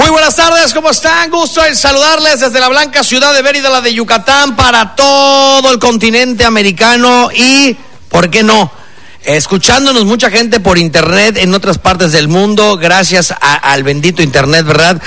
Muy buenas tardes, ¿cómo están? Gusto en saludarles desde la blanca ciudad de Mérida, la de Yucatán, para todo el continente americano y, ¿por qué no?, escuchándonos mucha gente por internet en otras partes del mundo, gracias al bendito internet, ¿verdad?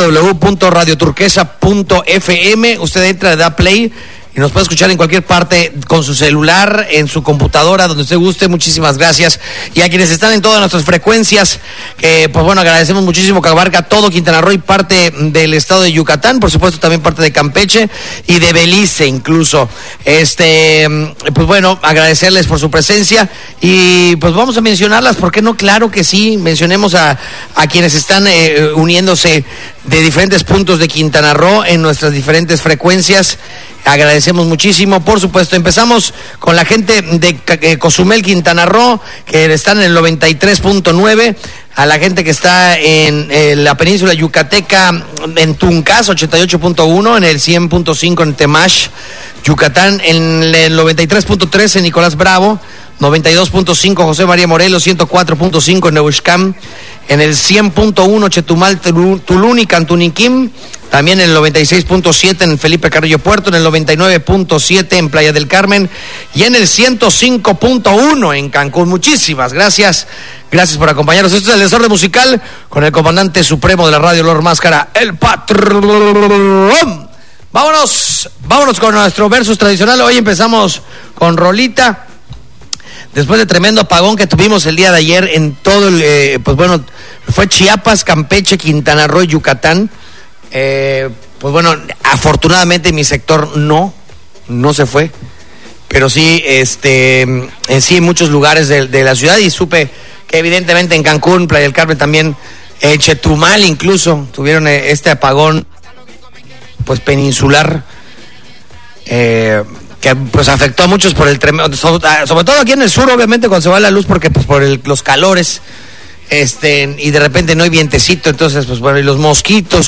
www.radioturquesa.fm. Usted entra, le da play y nos puede escuchar en cualquier parte con su celular, en su computadora, donde usted guste. Muchísimas gracias. Y a quienes están en todas nuestras frecuencias, pues bueno, agradecemos muchísimo, que abarca todo Quintana Roo y parte del estado de Yucatán, por supuesto también parte de Campeche y de Belice incluso. Pues bueno, agradecerles por su presencia y pues vamos a mencionarlas, ¿por qué no? Claro que sí, mencionemos a quienes están uniéndose de diferentes puntos de Quintana Roo en nuestras diferentes frecuencias. Agradecemos muchísimo, por supuesto. Empezamos con la gente de Cozumel, Quintana Roo, que están en el 93.9, a la gente que está en la península yucateca, en Tuncas, 88.1, en el 100.5 en Temash, Yucatán, en el 93.3 en Nicolás Bravo, 92.5 José María Morelos, 104.5 en Neuxcam, en el 100.1 Chetumal, Tulum y Cantuniquín, también en el 96.7 en Felipe Carrillo Puerto, en el 99.7 en Playa del Carmen y en el 105.1 en Cancún. Muchísimas gracias, gracias por acompañarnos. Esto es el Desorden Musical con el comandante supremo de la radio, Lord Máscara, el patrón. Vámonos con nuestro versus tradicional. Hoy empezamos con rolita. Después de tremendo apagón que tuvimos el día de ayer en todo el, pues bueno, fue Chiapas, Campeche, Quintana Roo y Yucatán. Pues bueno, afortunadamente mi sector no se fue, pero sí, en sí en muchos lugares de la ciudad, y supe que evidentemente en Cancún, Playa del Carmen también, Chetumal incluso, tuvieron este apagón, pues peninsular, que pues afectó a muchos por el tremendo, sobre todo aquí en el sur, obviamente, cuando se va la luz, porque pues por los calores, y de repente no hay vientecito, entonces pues bueno, y los mosquitos,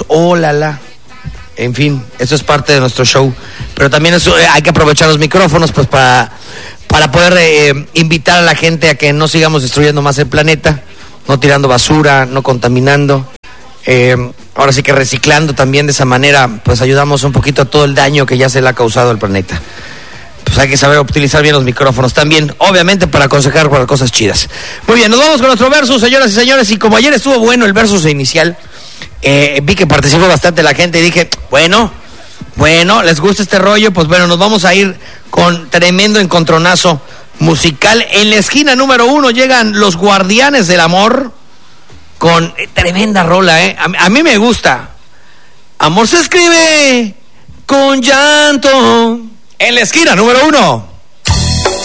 en fin, eso es parte de nuestro show, pero también hay que aprovechar los micrófonos pues para poder invitar a la gente a que no sigamos destruyendo más el planeta, no tirando basura, no contaminando, ahora sí que reciclando también. De esa manera pues ayudamos un poquito a todo el daño que ya se le ha causado al planeta. Pues hay que saber utilizar bien los micrófonos también, obviamente para aconsejar para cosas chidas. Muy bien, nos vamos con nuestro versus, señoras y señores, y como ayer estuvo bueno el versus inicial, vi que participó bastante la gente y dije, bueno, les gusta este rollo, pues bueno, nos vamos a ir con tremendo encontronazo musical. En la esquina número 1 llegan los Guardianes del Amor con tremenda rola, a mí me gusta. Amor se escribe con llanto. En la esquina número 1.